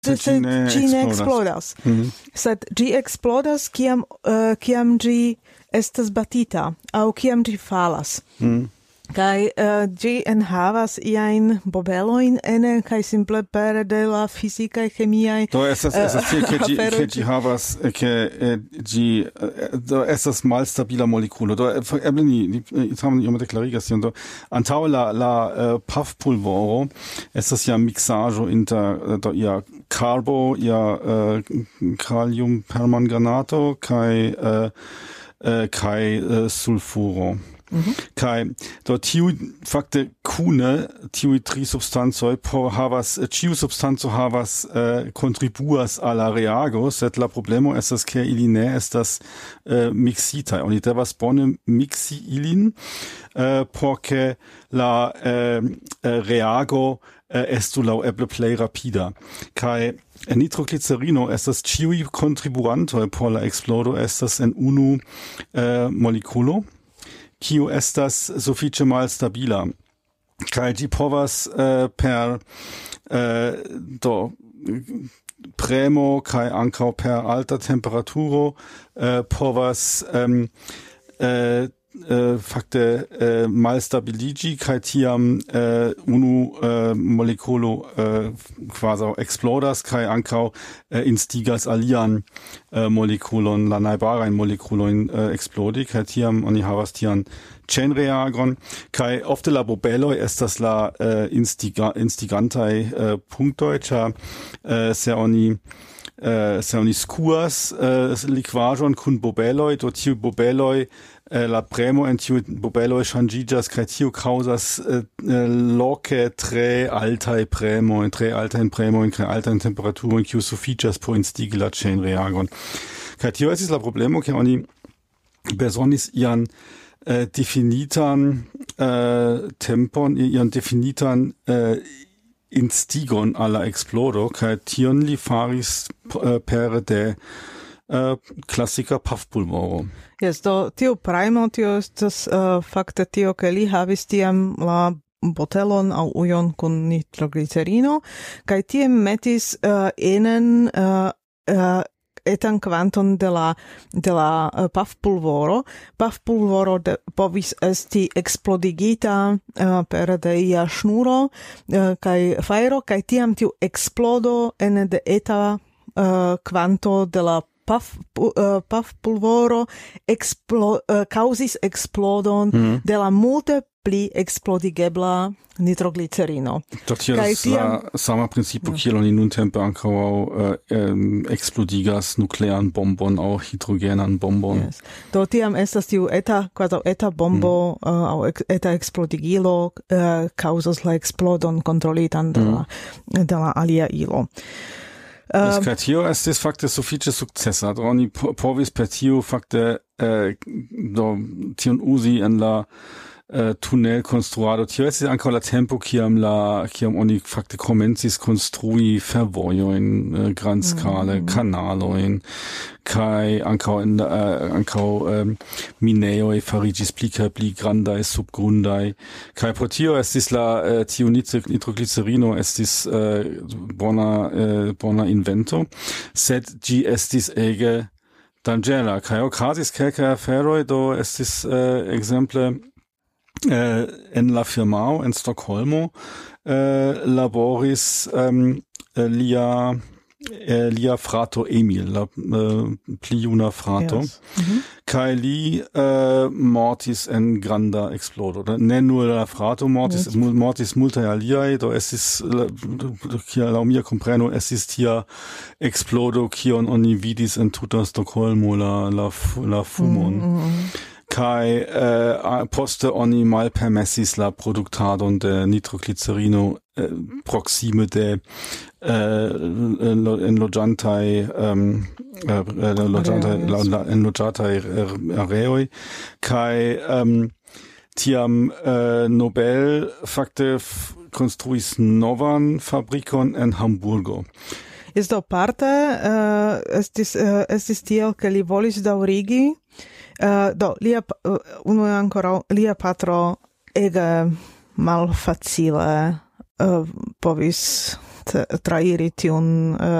ĝi ne eksplodas. Sed ĝi eksplodas kiam ĝi estas batita aŭ kiam ĝi falas. Kai ĝi enhavas iajn bobelojn ene kaj simple pere de la fizikaj kemiaj do estas tiel ke ĝi havas ke ĝi do estas malstabila molekulo do eble ni tamen iomete klarigas tion do antaŭ la pafpulvoro estas ja miksaĵo inter do ia karbo ia kaliumpermanganato kaj sulfuro. Kai do tiu fakte kune tiu tri substancoj por havas ĉiu substanco havas kontribuas al la reago, sed la problemo estas ke ili ne estas miksitaj. Oni devas bone miksi ilin por ke la reago estu laŭeble plej rapida. Kai nitroglicerino estas ĉiuj kontribuantoj por la eksplodo estas en unu molekulo. Kiu estas sufiĉe malstabila. Kaj ĝi povas per premo kaj ankaŭ per alta temperaturo povas fakte malstabiliĝi kaj tiam unu molekulo kvazaŭ eksplodas kaj ankaŭ instigas alian molekulon, la najbarajn molekulojn eksplodi kaj tiam oni havas tian ĉenreagon kaj ofte la bobeloj estas la instigantaj punktoj, ĉar se oni skuas likvaĵon kun bobeloj, do tiu bobeloj la premo en tiu bobeloj ŝanĝiĝas kaj tio kaŭzas loke tre altajn premojn kaj altajn temperaturojn, kiu sufiĉas por instigi la ĉenreagon. Kaj tio estis la problemo, ke oni bezonis ian definitan tempon, ian definitan instigon al la eksplodo, kaj tion li faris pere de klasika pafpulvoro. Yes, do tio primo, tio estas fakte tio, ke li havis tiam la botelon aŭ ujon kun nitroglicerino, kaj tiem metis enen etan kvanton de la pafpulvoro. Pafpulvoro povis esti eksplodigita pere de ia ŝnuro kaj fajro, kaj tiam tiu eksplodo ene de eta kvanto de la pafpulvoro kaŭzis eksplodon de la multe pli eksplodigebla nitroglicerino. Do tio estas la sama principo kiel oni nuntempe ankaŭ eksplodigas nuklean bombon aŭ hidrogenan bombon. Yes. Do tiam estas tiu eta bombo aŭ eta eksplodigilo kaŭzos la eksplodon kontrolitan de la alia ilo. Kaj tio estis fakte sufiĉe sukcesa, do oni povis per tio fakte tion uzi en la tunelkonstruado. Tio estis ankaŭ la tempo kiam oni fakte komencis konstrui fervojojn grandskale, kanalojn kaj ankaŭ minejoj fariĝis pli kaj pli grandaj subgrundaj. Kaj pro tio estis tiu nitroglicerino estis bona invento, sed ĝi estis ege danĝera. Kaj okazis kelkaj aferoj, do estis ekzemple en la firmao en Stokholmo laboris lia frato Emil, la pli juna frato, kaj li mortis en granda eksplodo. Ne nur la frato mortis multaj aliaj, do estis, laŭ mia kompreno, estis tia eksplodo, kion oni vidis en tuta Stokholmo, la fumon. Kai poste oni malpermesis la produktadon de nitroglicerino proxime de enloĝataj areoj, kaj tiam Nobel fakte konstruis novan fabrikon en Hamburgo. Do parte estis tiel, ke li volis daŭrigi. Lia patro ege malfacile povis trairi tiun